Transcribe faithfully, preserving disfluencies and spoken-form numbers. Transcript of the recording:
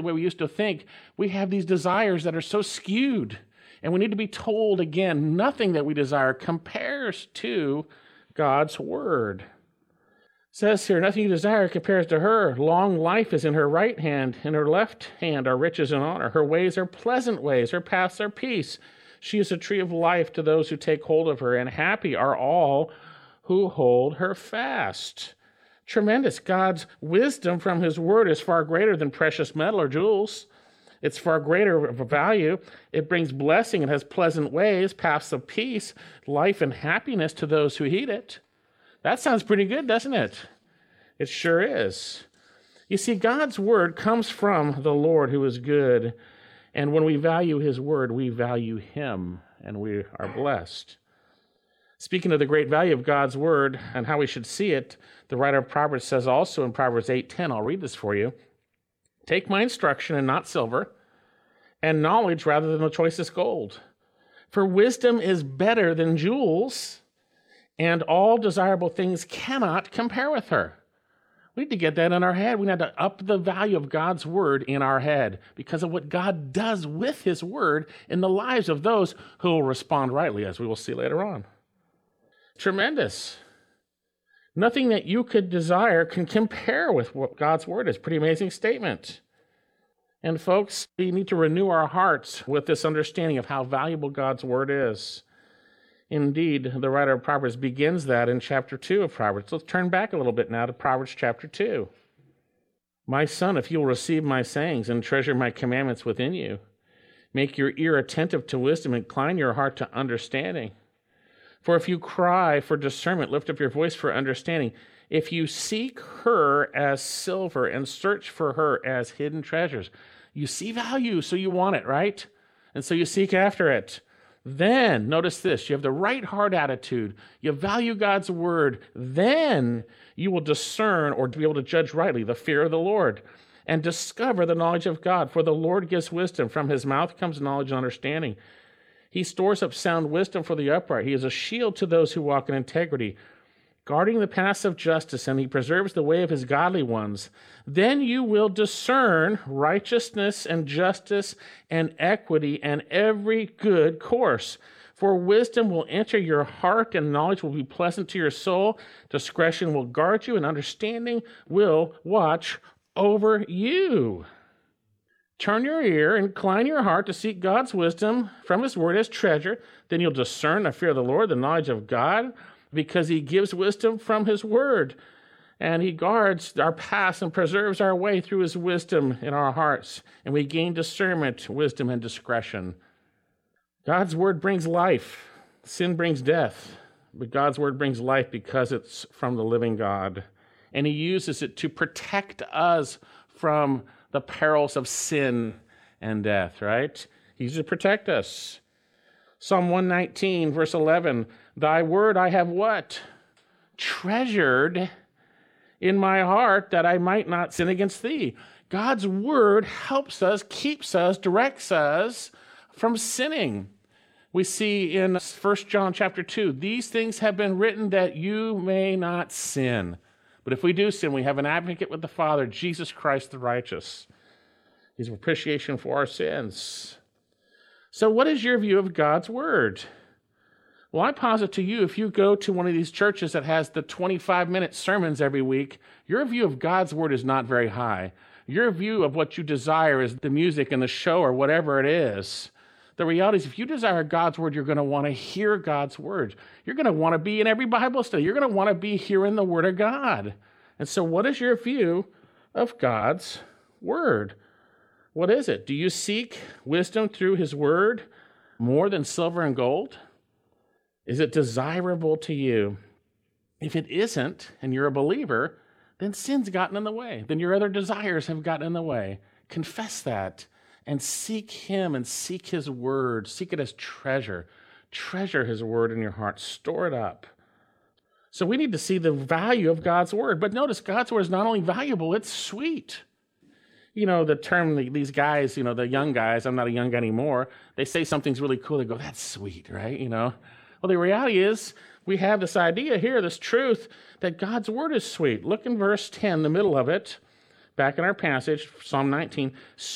way we used to think. We have these desires that are so skewed. And we need to be told again, nothing that we desire compares to God's word. It says here, nothing you desire compares to her. Long life is in her right hand. In her left hand are riches and honor. Her ways are pleasant ways. Her paths are peace. She is a tree of life to those who take hold of her, and happy are all who hold her fast. Tremendous. God's wisdom from his word is far greater than precious metal or jewels. It's far greater of a value. It brings blessing. It has pleasant ways, paths of peace, life and happiness to those who heed it. That sounds pretty good, doesn't it? It sure is. You see, God's word comes from the Lord who is good. And when we value his word, we value him, and we are blessed. Speaking of the great value of God's word and how we should see it, the writer of Proverbs says also in Proverbs eight ten, I'll read this for you. Take my instruction and not silver, and knowledge rather than the choicest gold. For wisdom is better than jewels, and all desirable things cannot compare with her. We need to get that in our head. We need to up the value of God's word in our head because of what God does with his word in the lives of those who will respond rightly, as we will see later on. Tremendous. Nothing that you could desire can compare with what God's word is. Pretty amazing statement. And folks, we need to renew our hearts with this understanding of how valuable God's word is. Indeed, the writer of Proverbs begins that in chapter two of Proverbs. Let's turn back a little bit now to Proverbs chapter two. My son, if you will receive my sayings and treasure my commandments within you, make your ear attentive to wisdom, incline your heart to understanding. For if you cry for discernment, lift up your voice for understanding. If you seek her as silver and search for her as hidden treasures, you see value, so you want it, right? And so you seek after it. Then, notice this, you have the right heart attitude. You value God's word. Then you will discern or be able to judge rightly the fear of the Lord and discover the knowledge of God. For the Lord gives wisdom. From his mouth comes knowledge and understanding. He stores up sound wisdom for the upright. He is a shield to those who walk in integrity, guarding the paths of justice, and he preserves the way of his godly ones. Then you will discern righteousness and justice and equity and every good course. For wisdom will enter your heart, and knowledge will be pleasant to your soul. Discretion will guard you, and understanding will watch over you. Turn your ear, incline your heart to seek God's wisdom from his word as treasure. Then you'll discern the fear of the Lord, the knowledge of God, because he gives wisdom from his word. And he guards our paths and preserves our way through his wisdom in our hearts. And we gain discernment, wisdom, and discretion. God's word brings life. Sin brings death. But God's word brings life because it's from the living God. And he uses it to protect us from the perils of sin and death, right? He's to protect us. Psalm one nineteen, verse eleven, thy word I have what? Treasured in my heart that I might not sin against thee. God's word helps us, keeps us, directs us from sinning. We see in First John chapter two, these things have been written that you may not sin. But if we do sin, we have an advocate with the Father, Jesus Christ the righteous. He's propitiation for our sins. So what is your view of God's word? Well, I posit to you, if you go to one of these churches that has the twenty-five minute sermons every week, your view of God's word is not very high. Your view of what you desire is the music and the show or whatever it is. The reality is, if you desire God's word, you're going to want to hear God's word. You're going to want to be in every Bible study. You're going to want to be hearing the word of God. And so what is your view of God's word? What is it? Do you seek wisdom through his word more than silver and gold? Is it desirable to you? If it isn't, and you're a believer, then sin's gotten in the way. Then your other desires have gotten in the way. Confess that and seek him and seek his word. Seek it as treasure. Treasure his word in your heart. Store it up. So we need to see the value of God's word. But notice, God's word is not only valuable, it's sweet. You know, the term, these guys, you know, the young guys, I'm not a young guy anymore, they say something's really cool. They go, that's sweet, right? You know, well, the reality is we have this idea here, this truth that God's word is sweet. Look in verse ten, the middle of it, back in our passage, Psalm nineteen.